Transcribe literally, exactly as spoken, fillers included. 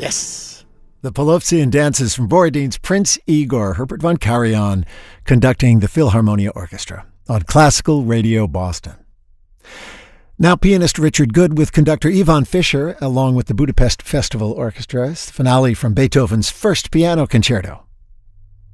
Yes. The Polovtsian dances from Borodin's Prince Igor, Herbert von Karajan, conducting the Philharmonia Orchestra on Classical Radio Boston. Now pianist Richard Good with conductor Ivan Fischer, along with the Budapest Festival Orchestra, finale from Beethoven's First Piano Concerto.